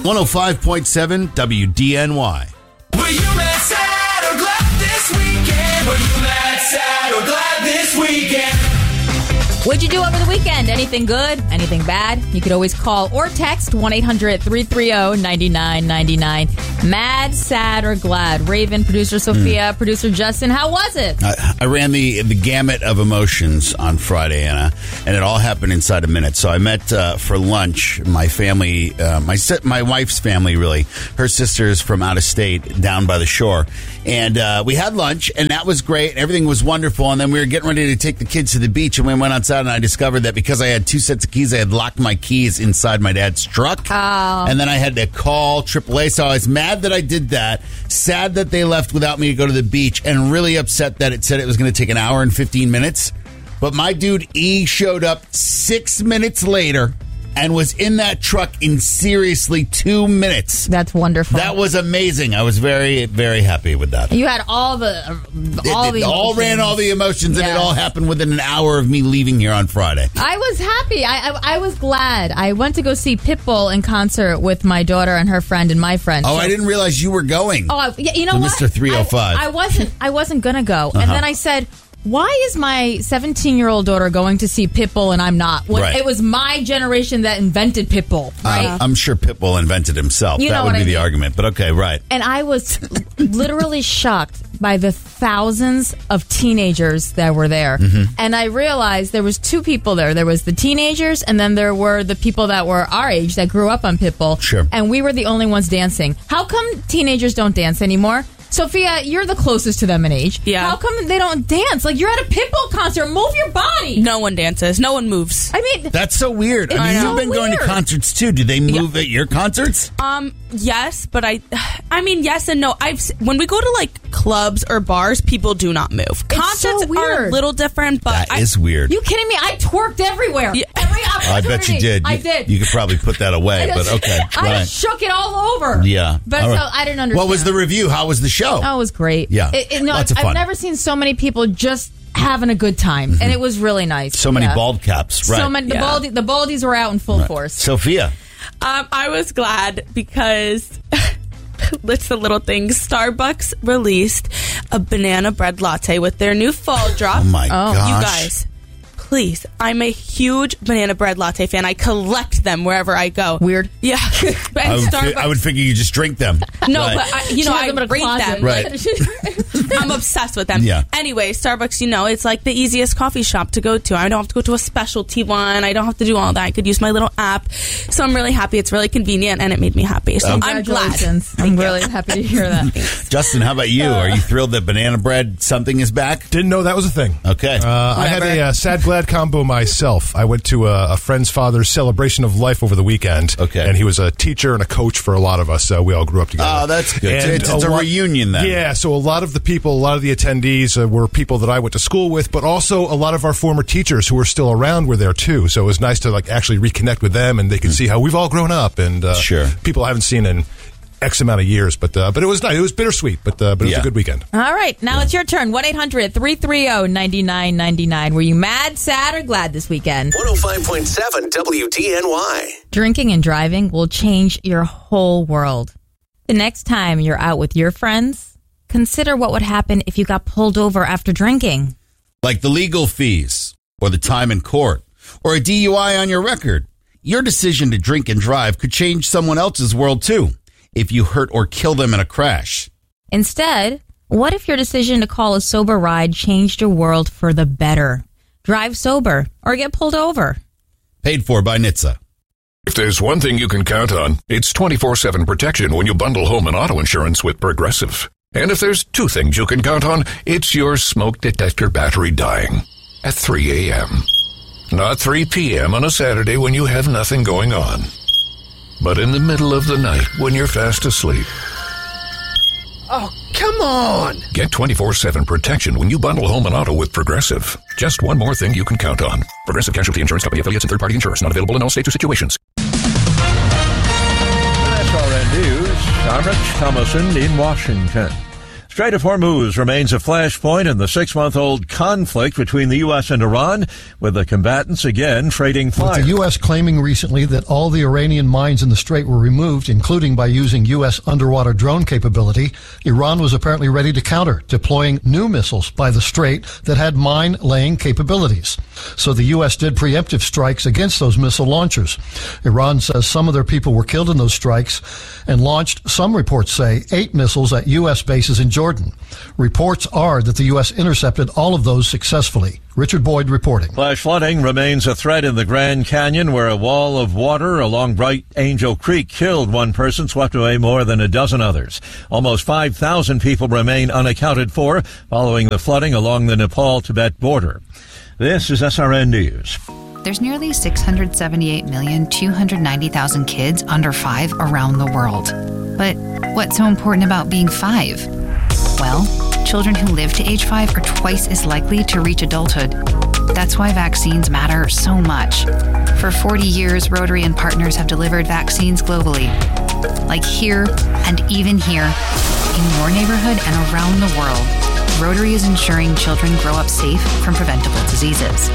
105.7 WDNY. Were you mad, sad, or glad this weekend? Were you mad, sad, or glad this weekend? What'd you do over the weekend? Anything good? Anything bad? You could always call or text 1-800-330-9999. Mad, sad, or glad? Raven, producer Sophia, producer Justin, how was it? I ran the gamut of emotions on Friday, Anna, and it all happened inside a minute. So I met for lunch my family, my wife's family, really. Her sister's from out of state, down by the shore. And we had lunch, and that was great. Everything was wonderful. And then we were getting ready to take the kids to the beach, and we went outside, and I discovered that because I had 2 sets of keys, I had locked my keys inside my dad's truck. Oh. And then I had to call AAA. So I was mad that I did that, sad that they left without me to go to the beach, and really upset that it said it was going to take an hour and 15 minutes. But my dude E showed up 6 minutes later and was in that truck in seriously 2 minutes. That's wonderful. That was amazing. I was very, very happy with that. You had all the ran all the emotions, and it all happened within an hour of me leaving here on Friday. I was happy. I was glad. I went to go see Pitbull in concert with my daughter and her friend and my friend. Oh, so, I didn't realize you were going. Oh, yeah, you know to what? Mr. 305. I wasn't gonna go, and then I said, why is my 17-year-old daughter going to see Pitbull and I'm not? When It was my generation that invented Pitbull, right? I'm sure Pitbull invented himself. That would be the argument, but okay, right. And I was literally shocked by the thousands of teenagers that were there. Mm-hmm. And I realized there was 2 people there. There was the teenagers, and then there were the people that were our age that grew up on Pitbull. Sure. And we were the only ones dancing. How come teenagers don't dance anymore? Sophia, you're the closest to them in age. Yeah. How come they don't dance? Like, you're at a Pitbull concert. Move your body. No one dances. No one moves. I mean, that's so weird. I mean, you've been going to concerts too. Do they move at your concerts? Yes, but I mean, yes and no. When we go to like clubs or bars, people do not move. Concerts are a little different, but that is weird. You kidding me? I twerked everywhere. Yeah. Every opportunity. I bet you did. I did. You could probably put that away, but okay. I shook it all over. Yeah. But so I didn't understand. What was the review? How was the show? Oh, it was great. Yeah. Lots of fun. I've never seen so many people just having a good time, and it was really nice. So many bald caps, right? So many. The baldies were out in full force. Sophia. I was glad because it's the little things. Starbucks released a banana bread latte with their new fall drop. Oh my gosh. You guys, please. I'm a huge banana bread latte fan. I collect them wherever I go. Weird. Yeah. I would figure you just drink them. No, right. but I rate them. Right. I'm obsessed with them. Yeah. Anyway, Starbucks, it's like the easiest coffee shop to go to. I don't have to go to a specialty one. I don't have to do all that. I could use my little app. So I'm really happy. It's really convenient, and it made me happy. So I'm glad. I'm really happy to hear that. Justin, how about you? Are you thrilled that banana bread something is back? Didn't know that was a thing. Okay. I had a sad, glad combo myself. I went to a friend's father's celebration of life over the weekend. Okay. And he was a teacher and a coach for a lot of us. We all grew up together. Oh, that's good. It's a reunion then. Yeah, so a lot of the attendees were people that I went to school with, but also a lot of our former teachers who are still around were there too. So it was nice to actually reconnect with them, and they could see how we've all grown up, and sure. people I haven't seen in X amount of years, but it was nice. It was bittersweet, but it was a good weekend. All right, now it's your turn. 1-800-330-9999. Were you mad, sad, or glad this weekend? 105.7 WDNY. Drinking and driving will change your whole world. The next time you're out with your friends, consider what would happen if you got pulled over after drinking. Like the legal fees, or the time in court, or a DUI on your record. Your decision to drink and drive could change someone else's world too, if you hurt or kill them in a crash. Instead, what if your decision to call a sober ride changed your world for the better? Drive sober or get pulled over. Paid for by NHTSA. If there's one thing you can count on, it's 24/7 protection when you bundle home and auto insurance with Progressive. And if there's 2 things you can count on, it's your smoke detector battery dying at 3 a.m. Not 3 p.m. on a Saturday when you have nothing going on, but in the middle of the night when you're fast asleep. Oh, come on! Get 24/7 protection when you bundle home and auto with Progressive. Just one more thing you can count on. Progressive Casualty Insurance Company, affiliates, and third-party insurers. Not available in all states or situations. SRN News, I'm Rich Thomason in Washington. Strait of Hormuz remains a flashpoint in the 6-month-old conflict between the U.S. and Iran, with the combatants again trading fire. With the U.S. claiming recently that all the Iranian mines in the strait were removed, including by using U.S. underwater drone capability, Iran was apparently ready to counter, deploying new missiles by the strait that had mine-laying capabilities. So the U.S. did preemptive strikes against those missile launchers. Iran says some of their people were killed in those strikes and launched, some reports say, 8 missiles at U.S. bases in Jordan. Reports are that the U.S. intercepted all of those successfully. Richard Boyd reporting. Flash flooding remains a threat in the Grand Canyon, where a wall of water along Bright Angel Creek killed one person, swept away more than a dozen others. Almost 5,000 people remain unaccounted for following the flooding along the Nepal-Tibet border. This is SRN News. There's nearly 678,290,000 kids under 5 around the world. But what's so important about being 5? Well, children who live to age 5 are twice as likely to reach adulthood. That's why vaccines matter so much. For 40 years, Rotary and partners have delivered vaccines globally. Like here and even here, in your neighborhood and around the world, Rotary is ensuring children grow up safe from preventable diseases.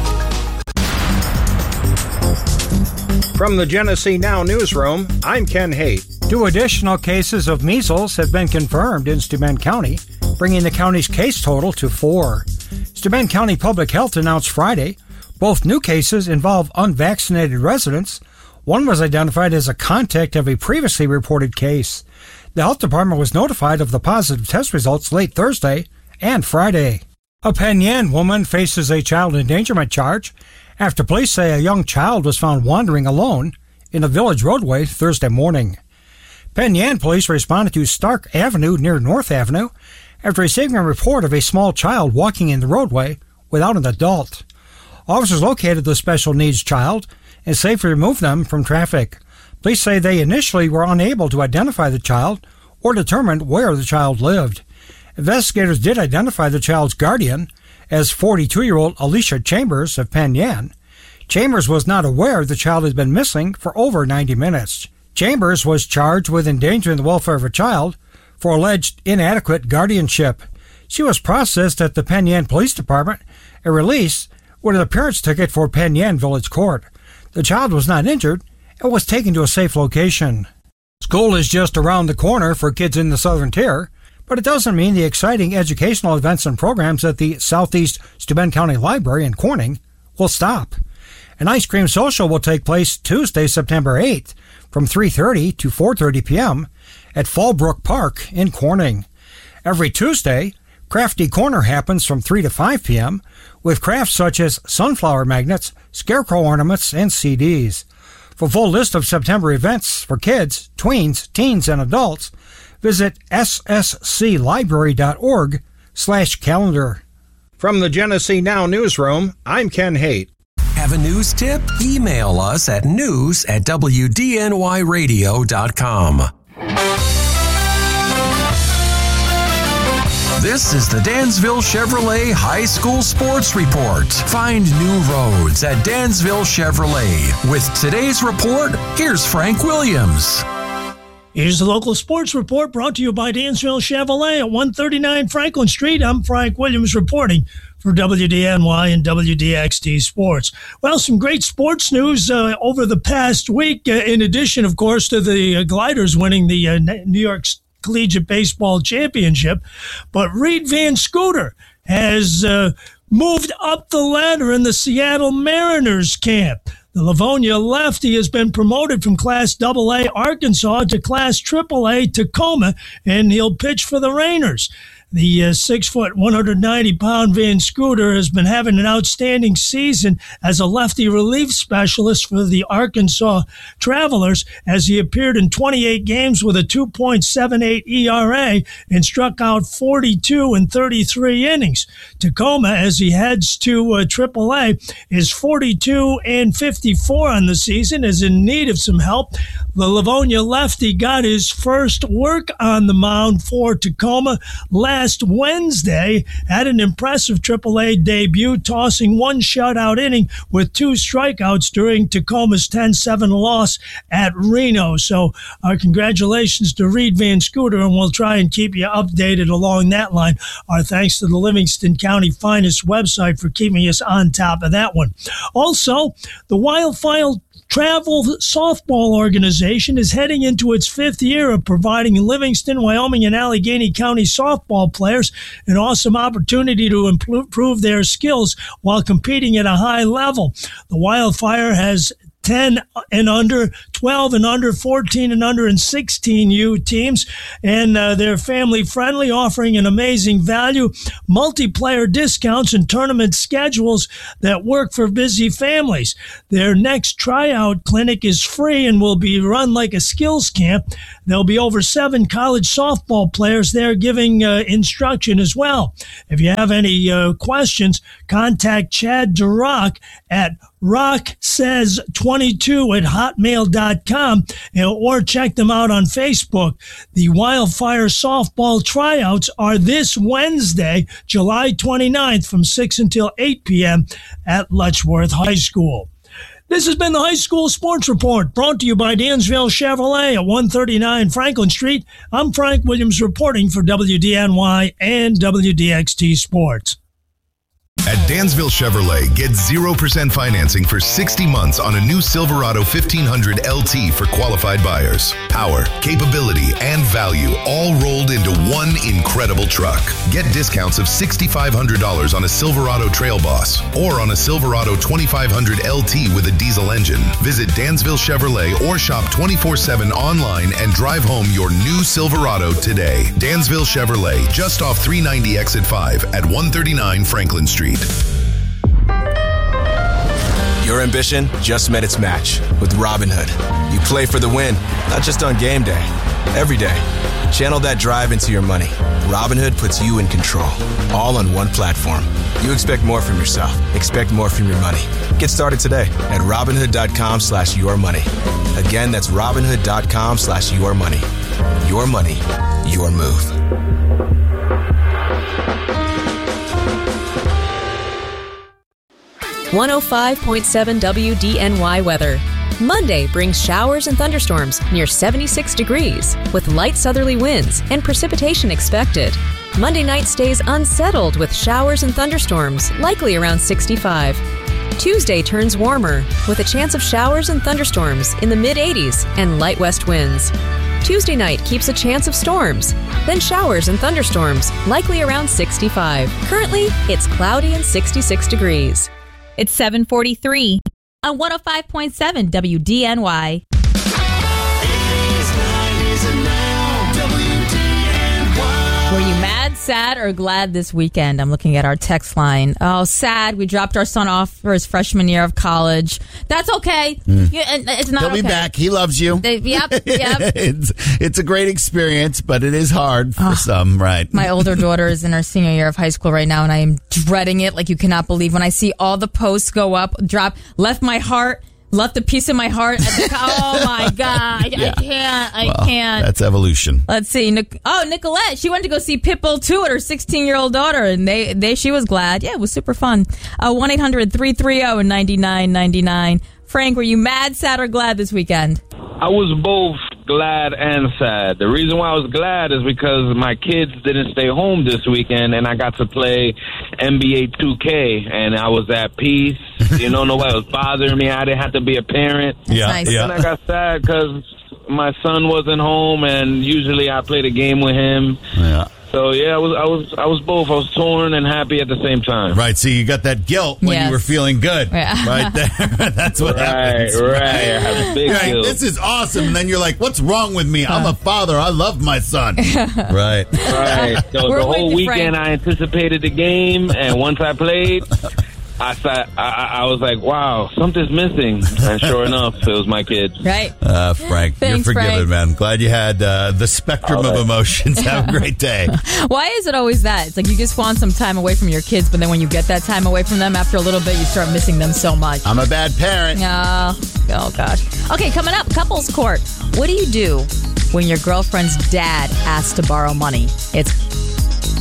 From the Genesee Now newsroom, I'm Ken Haight. 2 additional cases of measles have been confirmed in Steuben County, bringing the county's case total to 4. Steuben County Public Health announced Friday both new cases involve unvaccinated residents. One was identified as a contact of a previously reported case. The health department was notified of the positive test results late Thursday and Friday. A Penn Yan woman faces a child endangerment charge after police say a young child was found wandering alone in a village roadway Thursday morning. Penn Yan police responded to Stark Avenue near North Avenue after receiving a report of a small child walking in the roadway without an adult. Officers located the special needs child and safely removed them from traffic. Police say they initially were unable to identify the child or determine where the child lived. Investigators did identify the child's guardian as 42-year-old Alicia Chambers of Penn Yan. Chambers was not aware the child had been missing for over 90 minutes. Chambers was charged with endangering the welfare of a child for alleged inadequate guardianship. She was processed at the Penn Yan Police Department and released with an appearance ticket for Penn Yan Village Court. The child was not injured and was taken to a safe location. School is just around the corner for kids in the Southern Tier, but it doesn't mean the exciting educational events and programs at the Southeast Steuben County Library in Corning will stop. An ice cream social will take place Tuesday, September 8th from 3:30 to 4:30 p.m. at Fallbrook Park in Corning. Every Tuesday, Crafty Corner happens from 3 to 5 p.m. with crafts such as sunflower magnets, scarecrow ornaments, and CDs. For a full list of September events for kids, tweens, teens, and adults, visit ssclibrary.org/calendar. From the Genesee Now newsroom, I'm Ken Haight. Have a news tip? Email us at news@wdnyradio.com. This is the Dansville Chevrolet High School Sports Report. Find new roads at Dansville Chevrolet. With today's report, here's Frank Williams. Here's the local sports report brought to you by Dansville Chevrolet at 139 Franklin Street. I'm Frank Williams reporting for WDNY and WDXT Sports. Well, some great sports news over the past week, in addition, of course, to the Gliders winning the New York Collegiate Baseball Championship. But Reed Van Scooter has moved up the ladder in the Seattle Mariners camp. The Livonia lefty has been promoted from Class AA Arkansas to Class AAA Tacoma, and he'll pitch for the Rainers. The 6-foot, 190-pound Van Scooter has been having an outstanding season as a lefty relief specialist for the Arkansas Travelers, as he appeared in 28 games with a 2.78 ERA and struck out 42 in 33 innings. Tacoma, as he heads to AAA, is 42-54 on the season, is in need of some help. The Livonia lefty got his first work on the mound for Tacoma last last Wednesday had an impressive AAA debut, tossing one shutout inning with 2 strikeouts during Tacoma's 10-7 loss at Reno. So our congratulations to Reed Van Scooter, and we'll try and keep you updated along that line. Our thanks to the Livingston County Finest website for keeping us on top of that one. Also, the Wildfire Travel Softball Organization is heading into its 5th year of providing Livingston, Wyoming, and Allegheny County softball players an awesome opportunity to improve their skills while competing at a high level. The Wildfire has 10 and under, 12 and under, 14 and under, and 16U teams. And they're family friendly, offering an amazing value, multiplayer discounts, and tournament schedules that work for busy families. Their next tryout clinic is free and will be run like a skills camp. There'll be over 7 college softball players there giving instruction as well. If you have any questions, contact Chad Durock at rocksays22@hotmail.com or check them out on Facebook. The Wildfire Softball Tryouts are this Wednesday, July 29th from 6 until 8 p.m. at Letchworth High School. This has been the High School Sports Report, brought to you by Dansville Chevrolet at 139 Franklin Street. I'm Frank Williams reporting for WDNY and WDXT Sports. At Dansville Chevrolet, get 0% financing for 60 months on a new Silverado 1500 LT for qualified buyers. Power, capability, and value all rolled into one incredible truck. Get discounts of $6,500 on a Silverado Trail Boss or on a Silverado 2500 LT with a diesel engine. Visit Dansville Chevrolet or shop 24/7 online and drive home your new Silverado today. Dansville Chevrolet, just off 390 Exit 5 at 139 Franklin Street. Your ambition just met its match with Robinhood. You play for the win, not just on game day, every day. Channel that drive into your money. Robinhood puts you in control, all on one platform. You expect more from yourself. Expect more from your money. Get started today at Robinhood.com/yourmoney. Again, that's Robinhood.com/yourmoney. Your money, your move. 105.7 WDNY weather. Monday brings showers and thunderstorms near 76 degrees with light southerly winds and precipitation expected. Monday night stays unsettled with showers and thunderstorms, likely around 65. Tuesday turns warmer with a chance of showers and thunderstorms in the mid-80s and light west winds. Tuesday night keeps a chance of storms, then showers and thunderstorms, likely around 65. Currently, it's cloudy and 66 degrees. It's 7:43 on 105.7 WDNY. Were you mad, sad, or glad this weekend? I'm looking at our text line. Oh, sad. We dropped our son off for his freshman year of college. That's okay. It's not He'll be okay. back. He loves you. Yep. It's a great experience, but it is hard for some, right? My older daughter is in her senior year of high school right now, and I am dreading it like you cannot believe. When I see all the posts go up, drop, left a piece of my heart at the oh my God. I can't. That's evolution. Let's see. Nicolette, she went to go see Pitbull 2 with her 16-year-old daughter, and she was glad. Yeah, it was super fun. 1-800-330-9999. Frank, were you mad, sad, or glad this weekend? I was both glad and sad. The reason why I was glad is because my kids didn't stay home this weekend, and I got to play NBA 2K, and I was at peace. Nobody was bothering me. I didn't have to be a parent. Yeah. And I got sad because my son wasn't home, and usually I played a game with him. Yeah. So yeah, I was both. I was torn and happy at the same time. Right. So you got that guilt when you were feeling good. Yeah. Right there. That's what happens. Right. I have a big guilt. This is awesome. And then you're like, what's wrong with me? I'm a father. I love my son. Right. Right. So the whole weekend I anticipated the game, and once I played, I was like, wow, something's missing. And sure enough, it was my kid. Right. Frank, Thanks, you're forgiven, Frank. man. Glad you had the spectrum of emotions. Have a great day. Why is it always that? It's like you just want some time away from your kids, but then when you get that time away from them, after a little bit, you start missing them so much. I'm a bad parent. Oh gosh. Okay, coming up, couples court. What do you do when your girlfriend's dad asks to borrow money? It's